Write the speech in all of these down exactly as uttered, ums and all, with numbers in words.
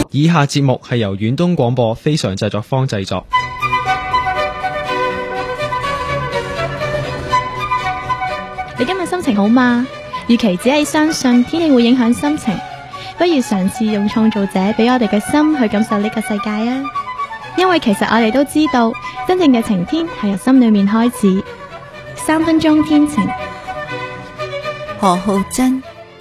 以下節目係由遠東廣播非常製作方製作。 你今日心情好嗎？與其只係相信天氣會影響心情，不如嘗試用創造者俾我哋嘅心去感受呢個世界啊！因為其實我哋都知道，真正嘅晴天係由心裏面開始。三分鐘天晴， 何浩珍。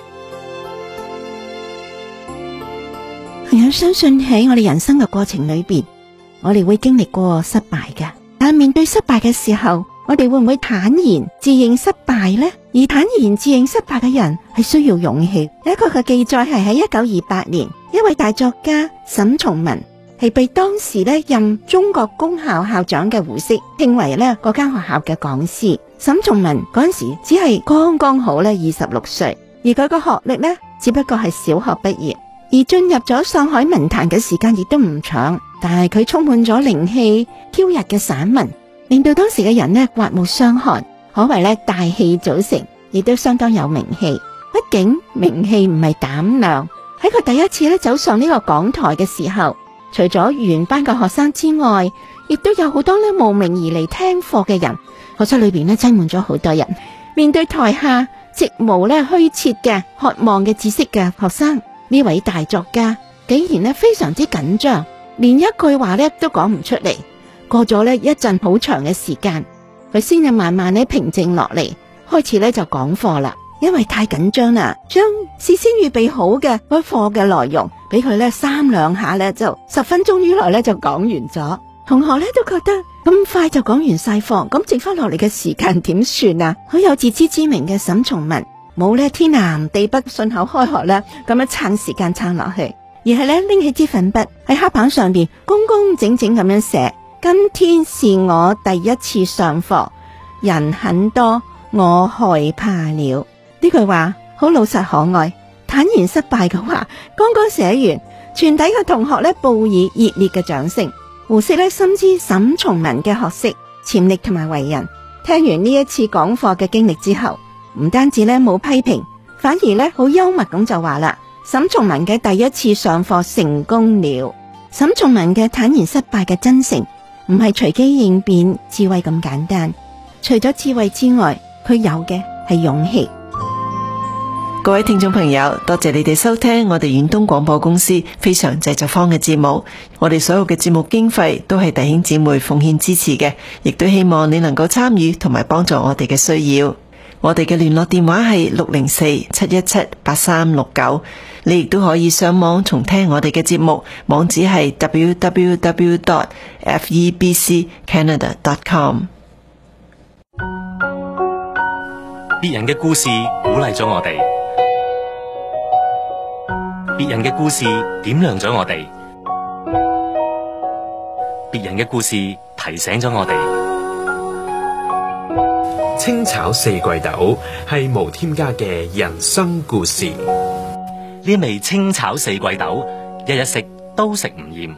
朋友，相信喺我哋人生嘅過程裏邊，我哋會經歷過失敗嘅。但面對失敗嘅時候，我哋會唔會坦然自認失敗呢？而坦然自認失敗嘅人係需要勇氣。有一個嘅記載係喺一九二八年，一位大作家沈從文係被當時咧任中國公校校長嘅胡適稱為咧嗰間學校嘅講師。沈從文嗰陣時只係剛剛好咧二十六歲，而佢個學歷咧只不過係小學畢業，而進入咗上海文壇嘅時間亦都唔長，但係佢充滿咗靈氣飄逸嘅散文，令到當時嘅人呢刮目相看，可謂咧大器早成，亦都相當有名氣。畢竟名氣唔係膽量，喺佢第一次咧走上呢個講台嘅時候，除咗原班嘅學生之外，亦都有好多咧慕名而嚟聽課嘅人。課室裏邊咧擠滿咗好多人，面對台下直無咧虛設嘅渴望嘅知識嘅學生，呢位大作家竟然咧非常之緊張，連一句話咧都講唔出嚟。過咗咧一陣好長嘅時間，佢先至慢慢咧平靜落嚟，開始咧就講課啦。因為太緊張啦，將事先預備好嘅嗰課嘅內容俾佢咧三兩下咧就十分鐘以內咧就講完咗。同學咧都覺得咁快就講完晒課，咁剩翻落嚟嘅時間點算啊？好有自知之明嘅沈從文冇咧天南地北順口開河啦，咁樣撐時間撐落去，而係咧拎起支粉筆喺黑板上邊工工整整咁樣寫：今天是我第一次上課，人很多，我害怕了。呢句話好老實可愛，坦然失敗嘅話剛剛寫完，全體嘅同學咧報以熱烈嘅掌聲。胡適咧深知沈從文嘅學識、潛力同埋為人，聽完呢一次講課嘅經歷之後，唔單止咧冇批評，反而咧好幽默咁就話啦：沈從文嘅第一次上課成功了。沈從文嘅坦然失敗嘅真誠，唔係隨機應變、智慧咁簡單。除咗智慧之外，佢有嘅係勇氣。 各位聽眾朋友，多謝你哋收聽我哋遠東廣播公司非常製作方嘅節目。我哋所有嘅節目經費都係弟兄姊妹奉獻支持嘅，亦都希望你能夠參與同埋幫助我哋嘅需要。我哋嘅聯絡電話係六零四七一七八三六九，你亦都可以上網重聽我哋嘅節目，網址係 double-u double-u double-u dot f e b c canada dot com。 別人嘅故事鼓勵咗我哋，別人嘅故事點亮咗我哋，別人嘅故事提醒咗我哋。 清炒四季豆係無添加嘅人生故事。 呢味清炒四季豆，日日食都食唔厭。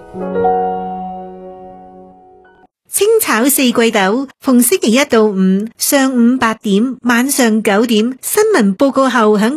清炒四季豆，逢星期一到五上午八點、晚上九點新聞報告後響